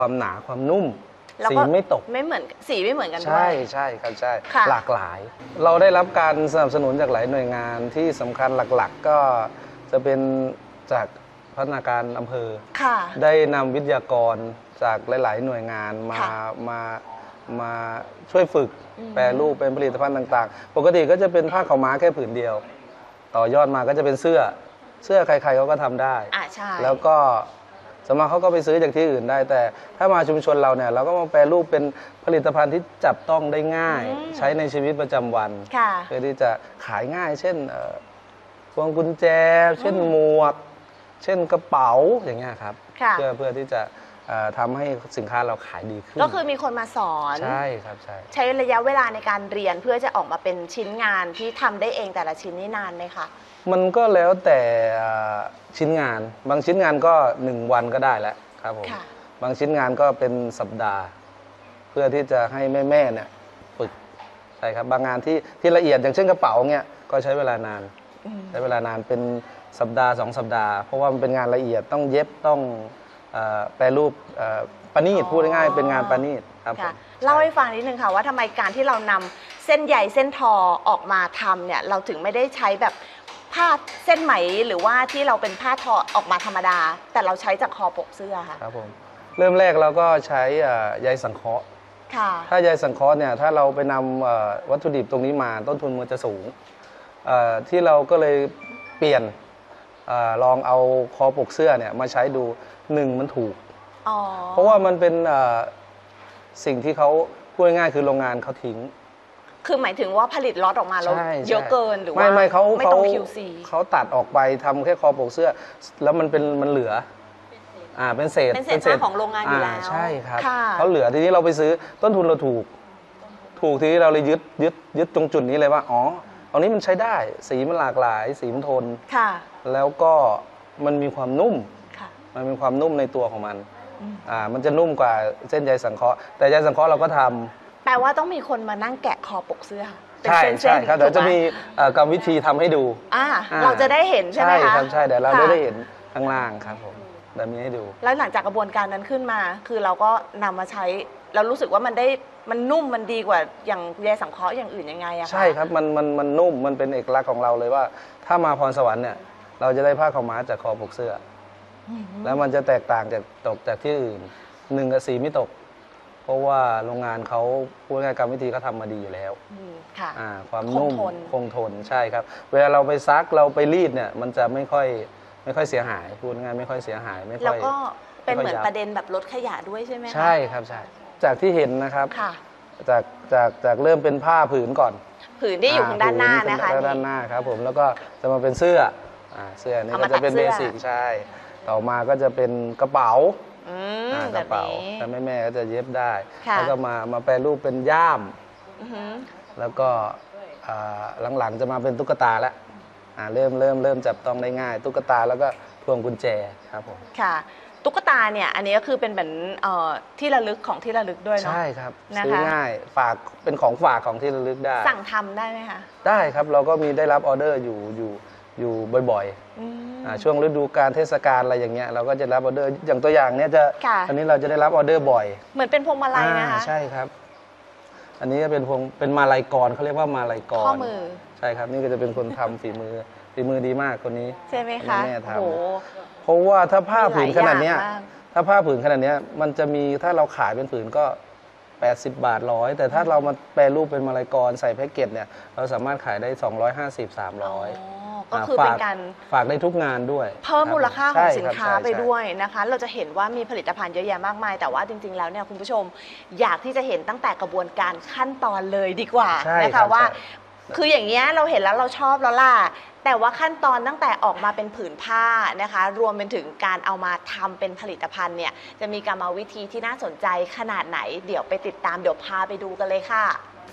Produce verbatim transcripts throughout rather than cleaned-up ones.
ความหนาความนุ่มสีไม่ตกไม่เหมือนสีไม่เหมือนกันด้วยใช่ใช่ครับใช่หลากหลายเราได้รับการสนับสนุนจากหลายหน่วยงานที่สำคัญหลักๆก็จะเป็นจากพัฒนาการอำเภอได้นำวิทยากรจากหลายๆหน่วยงานมามามาช่วยฝึกแปรรูปเป็นผลิตภัณฑ์ต่างๆปกติก็จะเป็นผ้าขาวม้าแค่ผืนเดียวต่อยอดมาก็จะเป็นเสื้อเสื้อใครๆเขาก็ทำได้แล้วก็สมมติเขาก็ไปซื้อจากที่อื่นได้แต่ถ้ามาชุมชนเราเนี่ยเราก็มาแปรรูปเป็นผลิตภัณฑ์ที่จับต้องได้ง่ายใช้ในชีวิตประจำวันเพื่อที่จะขายง่ายเช่นพวงกุญแจเช่นหมวกเช่นกระเป๋าอย่างเงี้ยครับเพื่อเพื่อที่จะทำให้สินค้าเราขายดีขึ้นก็คือมีคนมาสอนใช่ครับใช่ใช้ระยะเวลาในการเรียนเพื่อจะออกมาเป็นชิ้นงานที่ทำได้เองแต่ละชิ้นนี่นานไหมคะมันก็แล้วแต่ชิ้นงานบางชิ้นงานก็หนึ่งวันก็ได้แล้วครับผมบางชิ้นงานก็เป็นสัปดาห์เพื่อที่จะให้แม่ๆเนี่ยฝึกใช่ครับบางงานที่ที่ละเอียดอย่างเช่นกระเป๋าเนี่ยก็ใช้เวลานานใช้เวลานานเป็นสัปดาห์สองสัปดาห์เพราะว่ามันเป็นงานละเอียดต้องเย็บต้องแปรรูปประณีตพูดง่ายๆเป็นงานประณีตครับเล่าให้ฟังนิดนึงค่ะว่าทำไมการที่เรานำเส้นใยเส้นทอออกมาทำเนี่ยเราถึงไม่ได้ใช้แบบผ้าเส้นไหมหรือว่าที่เราเป็นผ้าทอออกมาธรรมดาแต่เราใช้จากคอปกเสื้อค่ะครับผมเริ่มแรกเราก็ใช้ใยสังเคราะห์ถ้าใยสังเคราะห์เนี่ยถ้าเราไปนำวัตถุดิบตรงนี้มาต้นทุนมันจะสูงที่เราก็เลยเปลี่ยนลองเอาคอปกเสื้อเนี่ยมาใช้ดูหนึ่งมันถูกเพราะว่ามันเป็นสิ่งที่เขาพูดง่ายๆคือโรงงานเขาทิ้งคือหมายถึงว่าผลิตล็อตออกมาแล้วเยอะเกินหรือว่าไม่ไม่เขาไม่ต้อง คิว ซีเขาตัดออกไปทำแค่คอปกเสื้อแล้วมันเป็นมันเหลืออ่าเป็นเศษเป็นเศษผ้าของโรงงานอยู่แล้วใช่ครับเขาเหลือทีนี้เราไปซื้อต้นทุนเราถูกถูกทีนี้เราเลยยึดยึดยึดตรงจุดนี้เลยว่าอ๋อตรงนี้มันใช้ได้สีมันหลากหลายสีมันทนแล้วก็มันมีความนุ่มมันมีความนุ่มในตัวของมันอ่ามันจะนุ่มกว่าเส้นใยสังเคราะห์แต่ใยสังเคราะห์เราก็ทำแปลว่าต้องมีคนมานั่งแกะคอปกเสื้อใช่ใช่ครับเดี๋ยวจะมีกรรมวิธีทำให้ดูอ่าเราจะได้เห็นใช่ไหมคะใช่ครับใช่เดี๋ยวเราได้เห็นข้างล่างครับผมแบบนี้ให้ดูแล้วหลังจากกระบวนการนั้นขึ้นมาคือเราก็นำมาใช้เรารู้สึกว่ามันได้มันนุ่มมันดีกว่าอย่างใยสังเคราะห์อย่างอื่นยังไงอะคะใช่ครับมันมันมันนุ่มมันเป็นเอกลักษณ์ของเราเลยว่าถ้ามาพรสวรรค์เนี่ยเราจะได้ผ้าขาวม้าจากคอปกเสื้อแล้วมันจะแตกต่างจากตกจากที่อื่นหนึ่งกับสีไม่ตกเพราะว่าโรงงานเขาพูดง่ายๆกรรมวิธีเขาทำมาดีอยู่แล้วความนุ่มคงทนใช่ครับเวลาเราไปซักเราไปรีดเนี่ยมันจะไม่ค่อยไม่ค่อยเสียหายพูดง่ายไม่ค่อยเสียหายไม่ค่อยแล้วก็เป็นเหมือนประเด็นแบบลดขยะด้วยใช่ไหมคะใช่ครับใช่จากที่เห็นนะครับจากจากจากเริ่มเป็นผ้าผืนก่อนผืนที่อยู่ทางด้านหน้านะคะด้านหน้าครับผมแล้วก็จะมาเป็นเสื้อเสื้อนี่ก็จะเป็นเบสิกใช่ต่อมาก็จะเป็นกระเป๋ากระเป๋าถ้าแม่แม่ก็จะเย็บได้แล้วก็มามาแปรรูปเป็นย่ามแล้วก็หลังๆจะมาเป็นตุ๊กตาแล้วเริ่มเริ่มเริ่มจับต้องได้ง่ายตุ๊กตาแล้วก็พวงกุญแจครับผมค่ะตุ๊กตาเนี่ยอันนี้ก็คือเป็นเหมือนที่ระลึกของที่ระลึกด้วยเนาะใช่ครับซื้อง่ายฝากเป็นของฝากของที่ระลึกได้สั่งทำได้ไหมคะได้ครับเราก็มีได้รับออเดอร์อยู่อยู่อยู่บ่อยๆช่วงฤดูกาลเทศกาลอะไรอย่างเงี้ยเราก็จะรับออเดอร์อย่างตัวอย่างเนี้ยจะอันนี้เราจะได้รับออเดอร์บ่อยเหมือนเป็นพวงมาลัยนะคะใช่ครับอันนี้เป็นพวงเป็นมาลัยกรเขาเรียกว่ามาลัยกรข้อมือใช่ครับนี่ก็จะเป็นคนทำฝีมือฝีมือดีมากคนนี้ใช่ไหมคะแม่ทำเพราะว่าถ้าผ้าผืนขนาดเนี้ยถ้าผ้าผืนขนาดนี้มันจะมีถ้าเราขายเป็นผืนก็แปดสิบบาทร้อยแต่ถ้าเรามาแปรรูปเป็นมาลัยกรใส่แพ็กเกจเนี่ยเราสามารถขายได้สองร้อยห้าสิบ สามร้อยก็คือเป็นการฝากได้ทุกงานด้วยเพิ่มมูลค่าของสินค้าไปด้วยนะคะเราจะเห็นว่ามีผลิตภัณฑ์เยอะแยะมากมายแต่ว่าจริงๆแล้วเนี่ยคุณผู้ชมอยากที่จะเห็นตั้งแต่กระบวนการขั้นตอนเลยดีกว่านะคะว่าคืออย่างเงี้ยเราเห็นแล้วเราชอบแล้วล่ะแต่ว่าขั้นตอนตั้งแต่ออกมาเป็นผืนผ้านะคะรวมเป็นถึงการเอามาทำเป็นผลิตภัณฑ์เนี่ยจะมีกรรมวิธีที่น่าสนใจขนาดไหนเดี๋ยวไปติดตามเดี๋ยวพาไปดูกันเลยค่ะ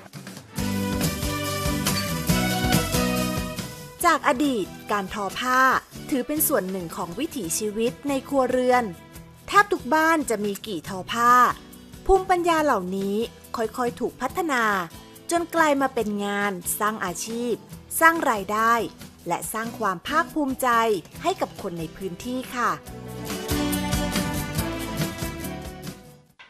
จากอดีตการทอผ้าถือเป็นส่วนหนึ่งของวิถีชีวิตในครัวเรือนแทบทุกบ้านจะมีกี่ทอผ้าภูมิปัญญาเหล่านี้ค่อยๆถูกพัฒนาจนกลายมาเป็นงานสร้างอาชีพสร้างรายได้และสร้างความภาคภูมิใจให้กับคนในพื้นที่ค่ะ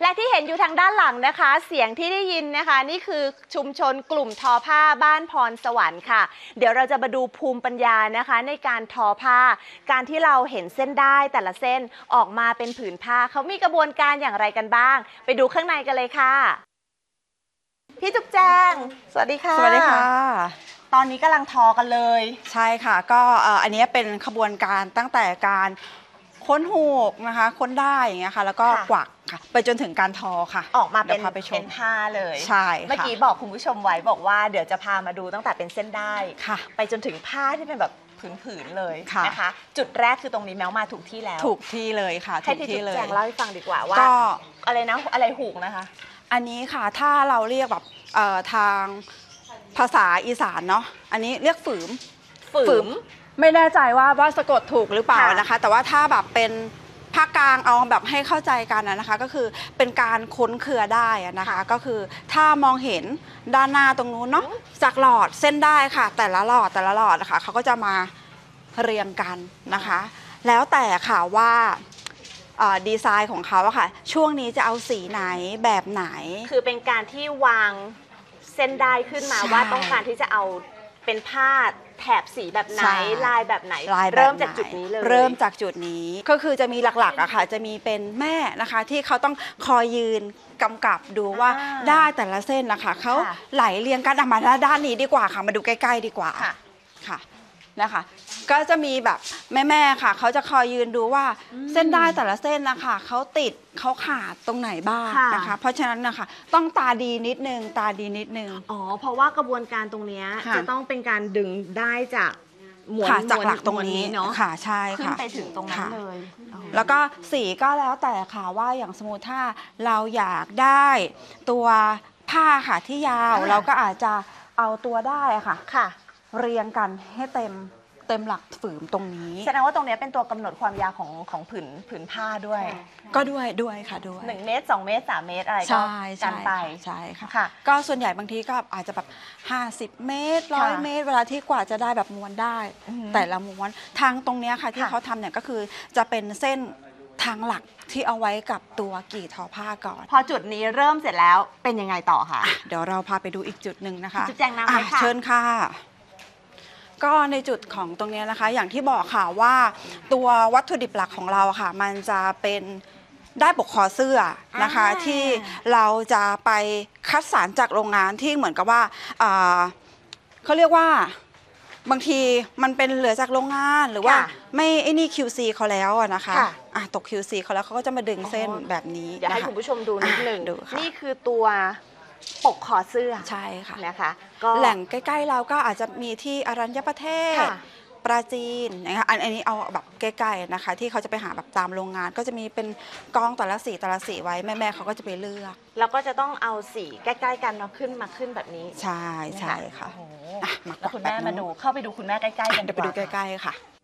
และที่เห็นอยู่ทางด้านหลังนะคะ เสียงที่ได้ยินนะคะ นี่คือชุมชนกลุ่มทอผ้าบ้านพรสวรรค์ค่ะเดี๋ยวเราจะมาดูภูมิปัญญานะคะในการทอผ้าการที่เราเห็นเส้นได้แต่ละเส้นออกมาเป็นผืนผ้าเขามีกระบวนการอย่างไรกันบ้างไปดูข้างในกันเลยค่ะพี่จุ๊บแจงสวัสดีค่ะสวัสดีค่ะตอนนี้กำลังทอกันเลยใช่ค่ะก็อันนี้เป็นขบวนการตั้งแต่การค้นหูกนะคะค้นได้อย่างเงี้ยค่ะแล้วก็กวักค่ะไปจนถึงการทอค่ะออกมาเป็นเป็นผ้าเลยใช่เมื่อกี้บอกคุณผู้ชมไว้บอกว่าเดี๋ยวจะพามาดูตั้งแต่เป็นเส้นได้ค่ะไปจนถึงผ้าที่เป็นแบบผืนๆเลยนะคะจุดแรกคือตรงนี้แมวมาถูกที่แล้วถูกที่เลยค่ะให้พี่จุ๊บแจงเล่าให้ฟังดีกว่าว่าอะไรนะอะไรหูกนะคะอันนี้ค่ะถ้าเราเรียกแบบทางภาษาอีสานเนาะอันนี้เรียกฝืมฝืมไม่แน่ใจว่าว่าสะกดถูกหรือเปล่านะคะแต่ว่าถ้าแบบเป็นภาคกลางเอาแบบให้เข้าใจกันนะคะก็คือเป็นการค้นเครือได้นะคะก็คือถ้ามองเห็นด้านหน้าตรงนู้นเนาะจากหลอดเส้นได้ค่ะแต่ละหลอดแต่ละหลอดนะคะเขาก็จะมาเรียงกันนะคะแล้วแต่ค่ะว่าดีไซน์ของเขาอะค่ะช่วงนี้จะเอาสีไหนแบบไหนคือเป็นการที่วางเส้นได้ขึ้นมาว่าต้องการที่จะเอาเป็นผ้าแถบสีแบบไหนลายแบบไหนเริ่มจากจุดนี้เลยเริ่มจากจุดนี้ก็คือจะมีหลักๆอะค่ะจะมีเป็นแม่นะคะที่เขาต้องคอยยืนกำกับดูว่าได้แต่ละเส้นนะคะเขาไหลเรียงกันมาด้านนี้ดีกว่าค่ะมาดูใกล้ๆดีกว่าค่ะนะคะก็จะมีแบบแม่ๆค่ะเขาจะคอยยืนดูว่าเส้นได้แต่ละเส้นนะคะเขาติดเขาขาดตรงไหนบ้างนะคะเพราะฉะนั้นนะคะต้องตาดีนิดนึงตาดีนิดนึงอ๋อเพราะว่ากระบวนการตรงนี้จะต้องเป็นการดึงได้จากหมวนจากหลักตรงนี้เนาะค่ะใช่ค่ะขึ้นไปถึงตรงนั้นเลยแล้วก็สีก็แล้วแต่ค่ะว่าอย่างสมมติถ้าเราอยากได้ตัวผ้าค่ะที่ยาวเราก็อาจจะเอาตัวได้ค่ะค่ะเรียงกันให้เต็มเต็มหลักฝืมตรงนี้แสดงว่าตรงนี้เป็นตัวกำหนดความยาวของของผืนผืนผ้าด้วยก็ด้วยด้วยค่ะด้วยหนึ่งเมตรสองเมตรสามเมตรอะไรก็กันไปใช่ค่ะก็ส่วนใหญ่บางทีก็อาจจะแบบห้าสิบเมตรร้อยเมตรเวลาที่กว่าจะได้แบบม้วนได้แต่ละม้วนทางตรงนี้ค่ะที่เขาทำเนี่ยก็คือจะเป็นเส้นทางหลักที่เอาไว้กับตัวกี่ทอผ้าก่อนพอจุดนี้เริ่มเสร็จแล้วเป็นยังไงต่อคะเดี๋ยวเราพาไปดูอีกจุดหนึ่งนะคะจุดแจงน้ำค่ะเชิญค่ะก็ในจุดของตรงนี้นะคะอย่างที่บอกค่ะว่าตัววัตถุดิบหลักของเราค่ะมันจะเป็นได้ปกคอเสื้อนะคะที่เราจะไปคัดสรรจากโรงงานที่เหมือนกับว่าเขาเรียกว่าบางทีมันเป็นเหลือจากโรงงานหรือว่าไม่ไอ้นี่ คิว ซี เขาแล้วนะคะอ่ะตก คิว ซี เขาแล้วเขาก็จะมาดึงเส้นแบบนี้อยากให้คุณผู้ชมดูนิดหนึ่งนี่คือตัวปกคอเสื้อใช่ค่ะนะคะก็แหล่งใกล้ๆเราก็อาจจะมีที่อรัญญประเทศปราจีนนะคะอันนี้เอาแบบใกล้ๆนะคะที่เขาจะไปหาแบบตามโรงงานก็จะมีเป็นกองแต่ละสีแต่ละสีไว้แม่ๆเขาก็จะไปเลือกแล้วก็จะต้องเอาสีใกล้ๆกันเนาะขึ้นมาขึ้นแบบนี้ใช่ใช่ค่ะแล้วคุณแม่มาดูเข้าไปดูคุณแม่ใกล้ๆกันเดี๋ยวไปดูใกล้ๆค่ะ